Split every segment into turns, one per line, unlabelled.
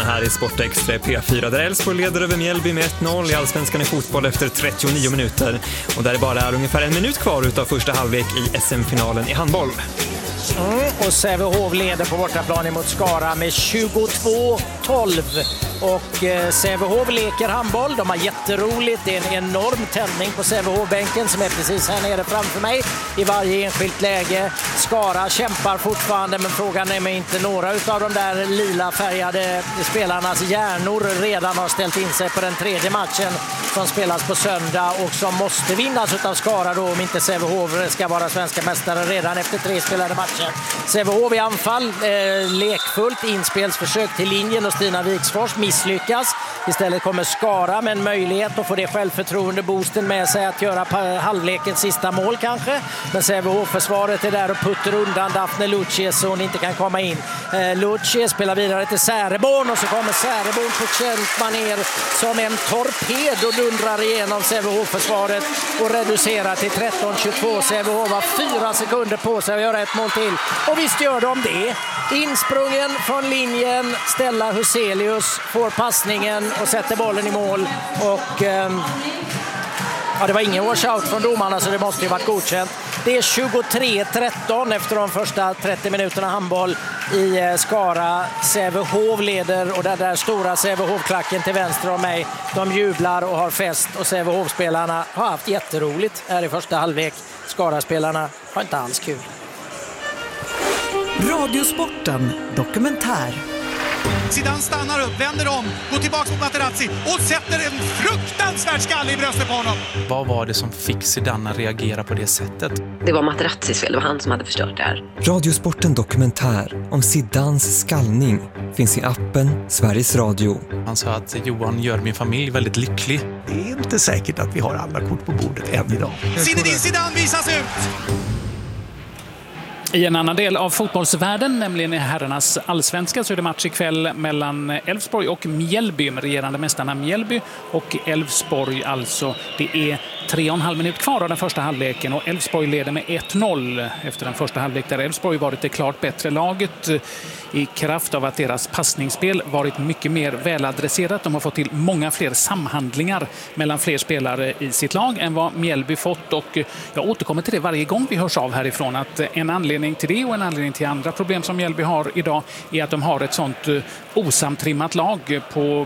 här i Sportextra P4 där Elfsborg leder över Mjällby med 1-0 i Allsvenskan i fotboll efter 39 minuter. Och där det bara är ungefär en minut kvar utav första halvlek i SM-finalen i handboll.
Och Sävehof leder på bortaplan mot Skara med 22-12. Och Sävehof leker handboll. De har jätteroligt. Det är en enorm tändning på Sävehof-bänken som är precis här nere framför mig i varje enskilt läge. Skara kämpar fortfarande, men frågan är om inte några av de där lila färgade spelarnas hjärnor redan har ställt in sig på den tredje matchen som spelas på söndag och som måste vinnas av Skara då om inte Sävehof ska vara svenska mästare redan efter 3 spelade matcher. Sävehof i anfall, lekfullt inspelsförsök till linjen och Stina Viksfors misslyckas. Istället kommer Skara med en möjlighet att få det självförtroende-boosten med sig att göra halvlekens sista mål kanske. Men Sävehof-försvaret är där och puttar undan Daphne Lucic så hon inte kan komma in. Lucic spelar vidare till Säreborn och så kommer Säreborn på känt maner som en torped och dundrar igenom Sävehof-försvaret och reducerar till 13-22. Sävehof har 4 sekunder på sig att göra ett mål till. Och visst gör de det. Insprungen från linjen, Stella Huselius får passningen och sätter bollen i mål. Och det var ingen washout från domarna så det måste ju varit godkänt. Det är 23-13 efter de första 30 minuterna handboll i Skara. Sävehof leder och den där stora Sävehof-klacken till vänster om mig. De jublar och har fest och Sävehof-spelarna har haft jätteroligt här i första halvlek. Skara-spelarna har inte alls kul.
Radiosporten dokumentär.
Zidane stannar upp, vänder om, går tillbaka mot Materazzi och sätter en fruktansvärd skalle i bröstet på honom.
Vad var det som fick Zidane att reagera på det sättet?
Det var Materazzis fel, det var han som hade förstört det här.
Radiosporten dokumentär om Zidanes skallning finns i appen Sveriges Radio.
Han sa att Johan gör min familj väldigt lycklig.
Det är inte säkert att vi har alla kort på bordet än idag.
Zinedine Zidane visas ut!
I en annan del av fotbollsvärlden, nämligen i herrarnas allsvenska, så är det match ikväll mellan Elfsborg och Mjällby, med regerande mästarna Mjällby och Elfsborg. Alltså, det är 3,5 minut kvar av den första halvleken och Elfsborg leder med 1-0 efter den första halvlek där Elfsborg varit det klart bättre laget i kraft av att deras passningsspel varit mycket mer väladresserat. De har fått till många fler samhandlingar mellan fler spelare i sitt lag än vad Mjällby fått, och jag återkommer till det varje gång vi hörs av härifrån, att en anledning till det och en anledning till andra problem som Mjällby har idag är att de har ett sånt osamtrimmat lag på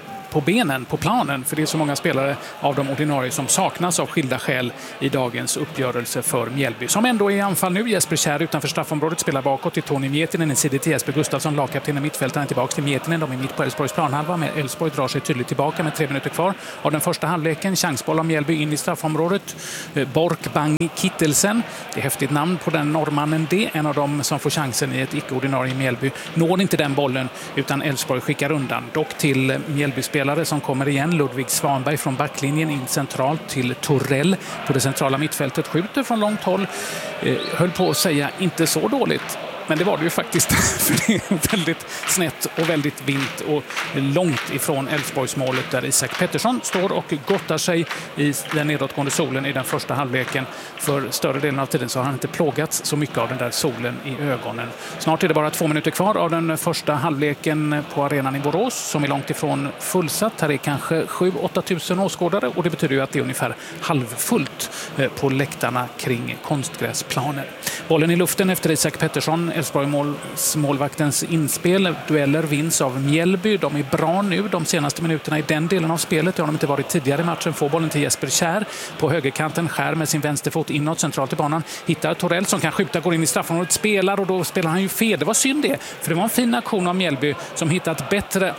benen, på planen, för det är så många spelare av de ordinarie som saknas av skilda skäl i dagens uppgörelse för Mjällby. Som ändå är i anfall nu. Jesper Kjär utanför straffområdet spelar bakåt till Tony Miettinen, en sida till Jesper Gustafsson, lagkaptenen, mittfältaren tillbaka till Miettinen. De är mitt på Elfsborgs planhalva, men Elfsborg drar sig tydligt tillbaka med 3 minuter kvar av den första halvleken. Chansboll av Mjällby in i straffområdet. Borkbang Kittelsen, det är häftigt namn på den norrmannen, det en av dem som får chansen i ett icke-ordinarie Mjällby. Når inte den bollen utan Elfsborg skickar undan. Dock till Mjällby-spelare som kommer igen. Ludvig Svanberg från backlinjen in centralt till Torell på det centrala mittfältet. Skjuter från långt håll. Höll på att säga inte så dåligt. Men det var det ju faktiskt, för det är väldigt snett och väldigt vint och långt ifrån Elfsborgsmålet där Isak Pettersson står och gottar sig i den nedåtgående solen i den första halvleken. För större delen av tiden så har han inte plågats så mycket av den där solen i ögonen. Snart är det bara 2 minuter kvar av den första halvleken på arenan i Borås som är långt ifrån fullsatt. Här är kanske 7-8 tusen åskådare och det betyder ju att det är ungefär halvfullt på läktarna kring konstgräsplaner. Bollen i luften efter Isak Pettersson. Elfsborg-målvaktens inspel. Dueller vinns av Mjällby. De är bra nu de senaste minuterna i den delen av spelet. Det har de inte varit tidigare i matchen. Får bollen till Jesper Kjär på högerkanten. Skär med sin vänsterfot inåt centralt i banan. Hittar Torell som kan skjuta, går in i straffområdet, spelar och då spelar han ju fel. Det var synd det. För det var en fin aktion av Mjällby som hittat bättre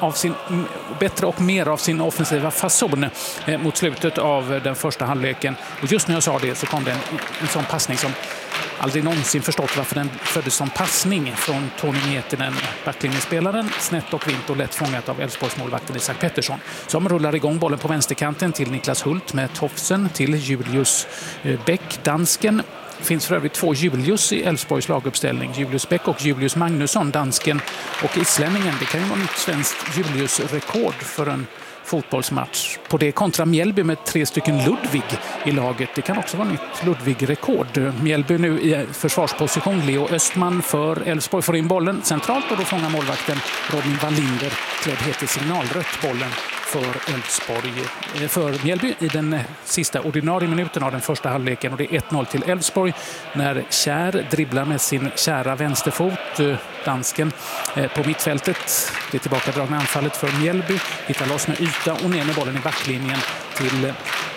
och mer av sin offensiva fason mot slutet av den första halvleken. Och just när jag sa det så kom det en sån passning som aldrig någonsin förstått varför den föddes som passning från Tony Miettinen, backlinjespelaren, snett och vint och lätt fångat av Elfsborgsmålvakten Isak Pettersson, som rullar igång bollen på vänsterkanten till Niklas Hult med tofsen till Julius Bäck, dansken. Det finns för övrigt 2 Julius i Elfsborgs laguppställning. Julius Bäck och Julius Magnusson, dansken och islänningen. Det kan ju vara nytt svenskt Julius-rekord för en fotbollsmatch. På det kontra Mjällby med 3 stycken Ludvig i laget. Det kan också vara nytt Ludvig-rekord. Mjällby nu i försvarsposition. Leo Östman för Elfsborg får in bollen centralt och då fångar målvakten Robin Wallinder, klädd heter signalrött, bollen för Mjällby i den sista ordinarie minuten av den första halvleken, och det är 1-0 till Elfsborg när Kjär dribblar med sin kära vänsterfot, dansken på mittfältet. Det tillbakadragna anfallet för Mjällby, hittar loss med yta och ner med bollen i backlinjen till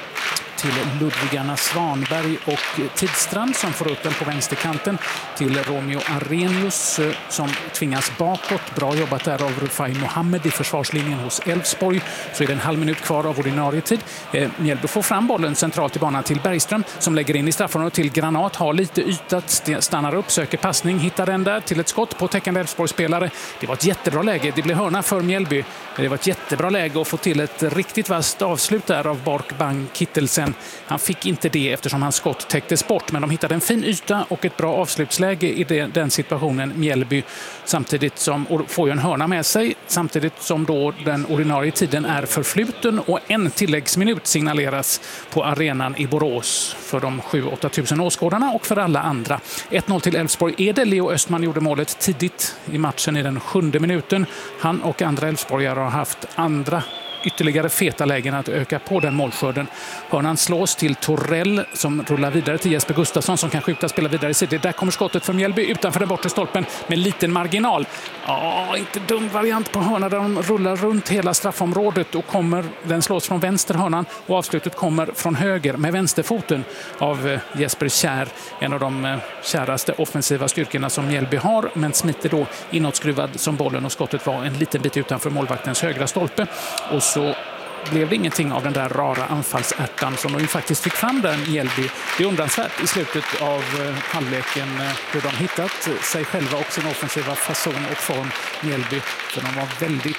Ludvigarna Svanberg och Tidstrand som får upp den på vänsterkanten till Romeo Arrhenius som tvingas bakåt. Bra jobbat där av Rufai Mohammed i försvarslinjen hos Elfsborg. Så är det en halv minut kvar av ordinarie tid. Mjällby får fram bollen centralt i banan till Bergström som lägger in i straffområdet till Granat. Har lite yta, stannar upp, söker passning, hittar den där till ett skott på täckande Elfsborg-spelare. Det var ett jättebra läge. Det blev hörna för Mjällby. Det var ett jättebra läge att få till ett riktigt vasst avslut där av Bark Bang Kittelsen. Han fick inte det eftersom hans skott täcktes bort, men de hittade en fin yta och ett bra avslutsläge i den situationen, Mjällby, samtidigt som, och får ju en hörna med sig, samtidigt som då den ordinarie tiden är förfluten och en tilläggsminut signaleras på arenan i Borås för de 7-8 tusen åskådarna och för alla andra. 1-0 till Elfsborg är det. Leo Östman gjorde målet tidigt i matchen i den 7:e minuten. Han och andra Elfsborgare har haft ytterligare feta lägen att öka på den målskörden. Hörnan slås till Torell som rullar vidare till Jesper Gustafsson som kan skjuta, spela vidare i sidor. Där kommer skottet för Mjällby utanför den bortre stolpen med liten marginal. Inte dum variant på hörna där de rullar runt hela straffområdet och den slås från vänster hörnan och avslutet kommer från höger med vänsterfoten av Jesper Kjär. En av de käraste offensiva styrkorna som Mjällby har, men smiter då inåtskruvad som bollen och skottet var en liten bit utanför målvaktens högra stolpe. Och så blev det ingenting av den där rara anfallsärtan som de faktiskt fick fram där i Mjällby. Det är undransvärt i slutet av halvleken hur de hittat sig själva och sin offensiva fason och form, Mjällby. För de var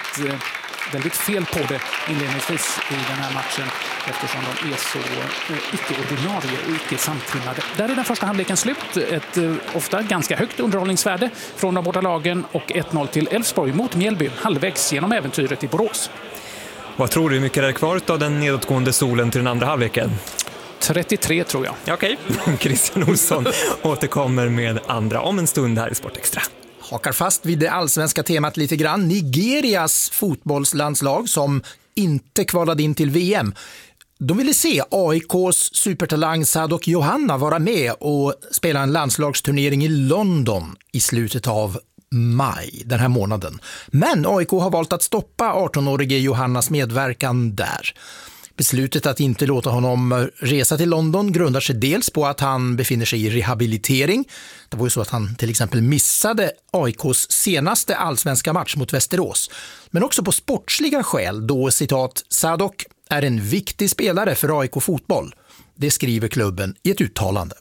väldigt fel på det inledningsvis i den här matchen eftersom de är så icke-ordinarie och icke-samtrimmade. Där är den första halvleken slut. Ett ofta ganska högt underhållningsvärde från de båda lagen och 1-0 till Elfsborg mot Mjällby halvvägs genom äventyret i Borås.
Vad tror du, hur mycket är det kvar av den nedåtgående solen till den andra halvleken?
33 tror jag.
Okej. Christian Olsson återkommer med andra om en stund här i Sportextra.
Hakar fast vid det allsvenska temat lite grann. Nigerias fotbollslandslag som inte kvalade in till VM. De ville se AIKs supertalang Sadok Johanna vara med och spela en landslagsturnering i London i slutet av maj den här månaden. Men AIK har valt att stoppa 18-årige Johannas medverkan där. Beslutet att inte låta honom resa till London grundar sig dels på att han befinner sig i rehabilitering. Det var ju så att han till exempel missade AIKs senaste allsvenska match mot Västerås. Men också på sportsliga skäl då, citat, Sadok är en viktig spelare för AIK fotboll. Det skriver klubben i ett uttalande.